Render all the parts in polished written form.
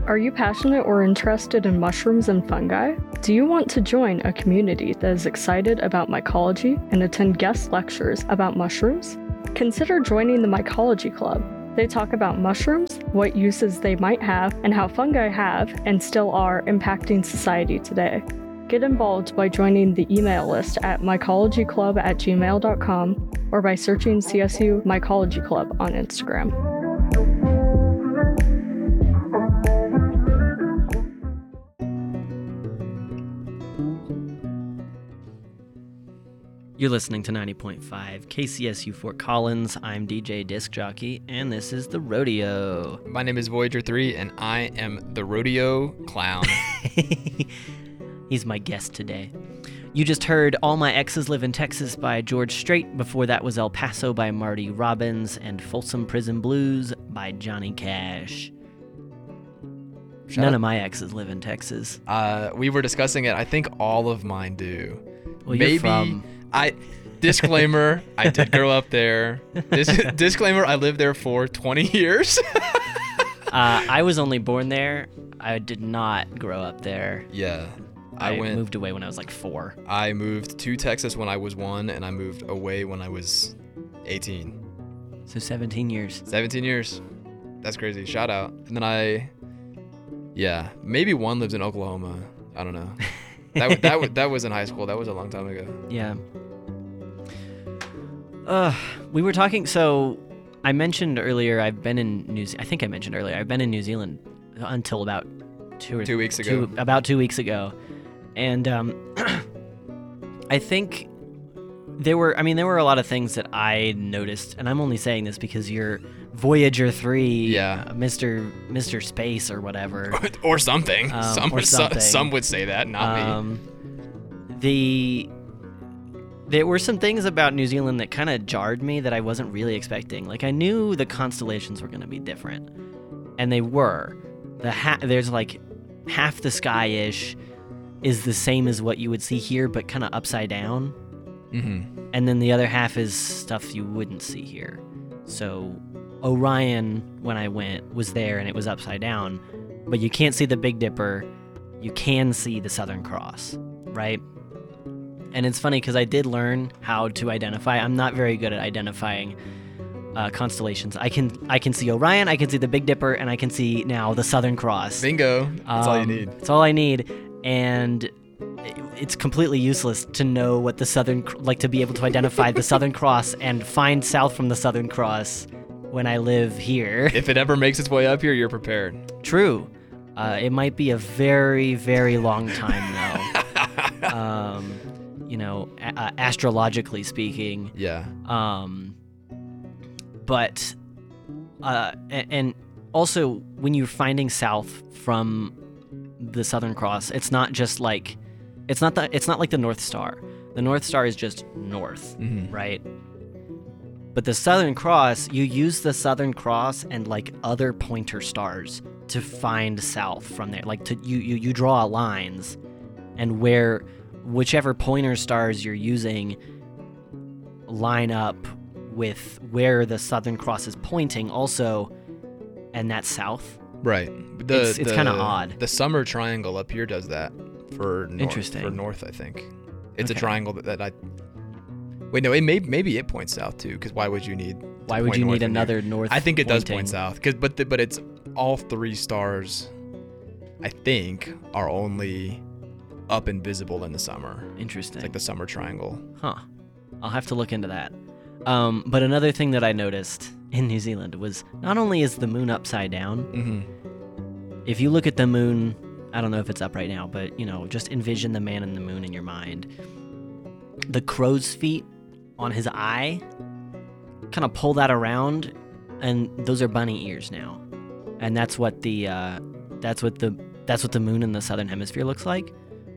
Are you passionate or interested in mushrooms and fungi? Do you want to join a community that is excited about mycology and attend guest lectures about mushrooms? Consider joining the Mycology Club. They talk about mushrooms, what uses they might have, and how fungi have and still are impacting society today. Get involved by joining the email list at mycologyclub@gmail.com or by searching CSU Mycology Club on Instagram. You're listening to 90.5 KCSU Fort Collins. I'm DJ Disc Jockey, and this is The Rodeo. My name is Voyager 3, and I am the Rodeo Clown. He's my guest today. You just heard All My Exes Live in Texas by George Strait. Before that was El Paso by Marty Robbins and Folsom Prison Blues by Johnny Cash. None of my exes live in Texas. We were discussing it. I think all of mine do. Well, Maybe you're from... Disclaimer, I did grow up there. Disclaimer, I lived there for 20 years. I was only born there. I did not grow up there. Yeah. I moved away when I was like 4. I moved to Texas when I was 1, and I moved away when I was 18. So 17 years. 17 years. That's crazy. Shout out. And then maybe one lives in Oklahoma. I don't know. That was in high school. That was a long time ago. Yeah. We were talking. So I mentioned earlier I've been in New Zealand until about 2 weeks ago. About 2 weeks ago, and I think there were a lot of things that I noticed, and I'm only saying this because you're Voyager 3, Mr. Space or whatever. or something. Some would say that, not me. There were some things about New Zealand that kind of jarred me that I wasn't really expecting. Like, I knew the constellations were going to be different, and they were. There's like half the sky-ish is the same as what you would see here, but kind of upside down. Mm-hmm. And then the other half is stuff you wouldn't see here. So Orion, when I went, was there and it was upside down, but you can't see the Big Dipper. You can see the Southern Cross, right? And it's funny because I did learn how to identify. I'm not very good at identifying constellations. I can see Orion, I can see the Big Dipper, and I can see now the Southern Cross. Bingo. That's all you need. That's all I need. And it's completely useless to know what the to be able to identify the Southern Cross and find south from the Southern Cross when I live here. If it ever makes its way up here, you're prepared. True. It might be a very, very long time, though. Astrologically speaking. Yeah. But and also when you're finding south from the Southern Cross, it's not like the North Star. The North Star is just north, mm-hmm. right? But the Southern Cross, you use the Southern Cross and like other pointer stars to find south from there. Like you draw lines, and whichever pointer stars you're using line up with where the Southern Cross is pointing also, and that's south. Right. It's kind of odd. The summer triangle up here does that for north. Interesting. For north, I think. It's okay. A triangle that I... Wait, no, maybe it points south too, because why would you need... Why would you need another north I think it pointing? Does point south, but it's all 3 stars, I think, are only up and visible in the summer. Interesting. It's like the summer triangle. Huh. I'll have to look into that. But another thing that I noticed in New Zealand was not only is the moon upside down, mm-hmm. If you look at the moon, I don't know if it's up right now, but, just envision the man in the moon in your mind. The crow's feet on his eye, kind of pull that around, and those are bunny ears now. And that's what the moon in the southern hemisphere looks like.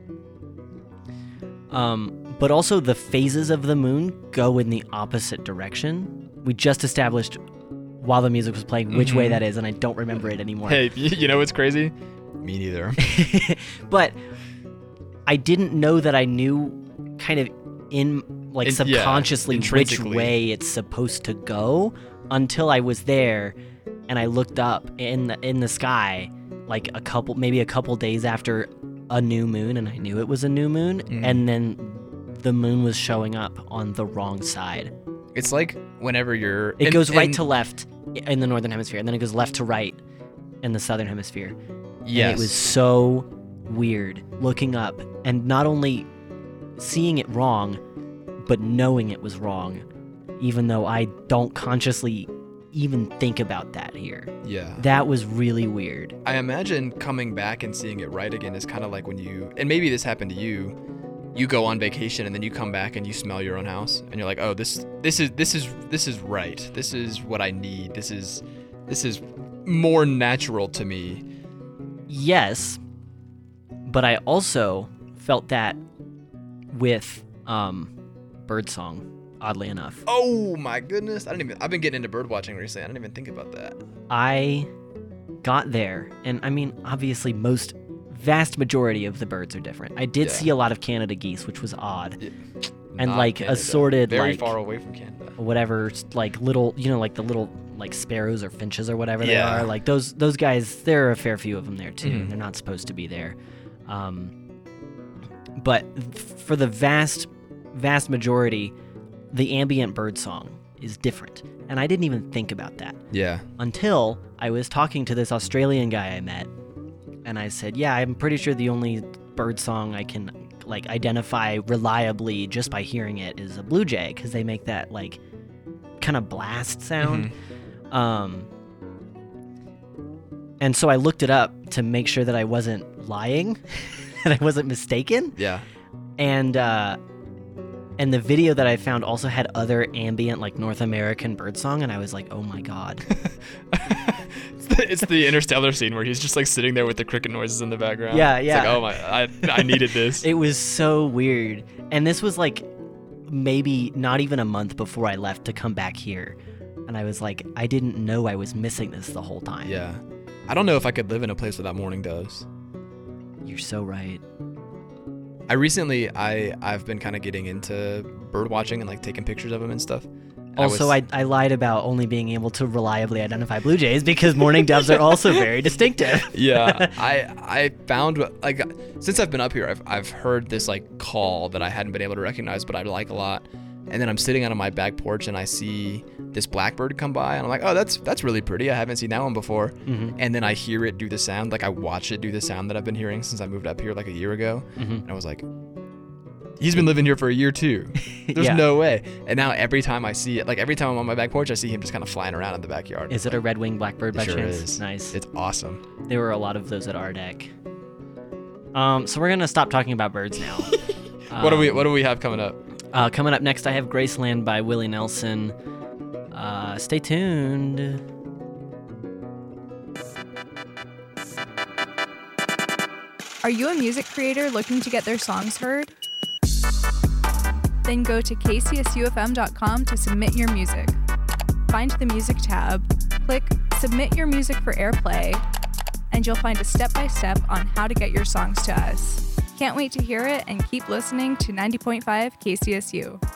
But also the phases of the moon go in the opposite direction. We just established while the music was playing which way that is, and I don't remember it anymore. Hey, you know what's crazy? Me neither. But I didn't know that I knew kind of subconsciously which way it's supposed to go until I was there and I looked up in the sky like maybe a couple days after a new moon, and I knew it was a new moon, and then the moon was showing up on the wrong side. It's like whenever you're... It goes right to left in the northern hemisphere, and then it goes left to right in the southern hemisphere. Yes. And it was so weird looking up and not only seeing it wrong, but knowing it was wrong, even though I don't consciously even think about that here. Yeah. That was really weird. I imagine coming back and seeing it right again is kind of like when you, and maybe this happened to you, you go on vacation and then you come back and you smell your own house and you're like, oh, this is right. This is what I need. This is more natural to me. Yes, but I also felt that with birdsong, oddly enough. Oh my goodness. I've been getting into bird watching recently. I didn't even think about that. I got there, and I mean, obviously vast majority of the birds are different. I did see a lot of Canada geese, which was odd. Yeah. And Not like Canada. assorted, very like far away from Canada. whatever, like little, like the little like sparrows or finches or whatever they Yeah. are. Like those guys, there are a fair few of them there too. Mhm. They're not supposed to be there. But for the vast majority, the ambient bird song is different. And I didn't even think about that Yeah. until I was talking to this Australian guy I met. And I said, yeah, I'm pretty sure the only bird song I can like identify reliably just by hearing it is a blue jay, because they make that like kind of blast sound. And so I looked it up to make sure that I wasn't lying, that I wasn't mistaken. Yeah. And the video that I found also had other ambient like North American birdsong, and I was like, oh my god. It's the Interstellar scene where he's just like sitting there with the cricket noises in the background. Yeah, It's yeah. like, oh my, I needed this. It was so weird. And this was like maybe not even a month before I left to come back here. And I was like, I didn't know I was missing this the whole time. Yeah. I don't know if I could live in a place without mourning doves. You're so right. I've been kind of getting into bird watching and like taking pictures of them and stuff. And Also, I lied about only being able to reliably identify blue jays because mourning doves are also very distinctive. Yeah, I found like since I've been up here, I've heard this like call that I hadn't been able to recognize, but I like a lot. And then I'm sitting out on my back porch and I see this blackbird come by and I'm like, oh, that's really pretty. I haven't seen that one before. Mm-hmm. And then I hear it do the sound, like I watch it do the sound that I've been hearing since I moved up here like a year ago. Mm-hmm. And I was like, he's been living here for a year too. There's Yeah. no way. And now every time I see it, like every time I'm on my back porch, I see him just kind of flying around in the backyard. Is it a red-winged blackbird by It sure chance? is. Nice. It's awesome. There were a lot of those at our deck. So we're gonna stop talking about birds now. What do we have coming up? Coming up next, I have Graceland by Willie Nelson. Stay tuned. Are you a music creator looking to get their songs heard? Then go to kcsufm.com to submit your music. Find the music tab, click Submit Your Music for Airplay, and you'll find a step-by-step on how to get your songs to us. Can't wait to hear it, and keep listening to 90.5 KCSU.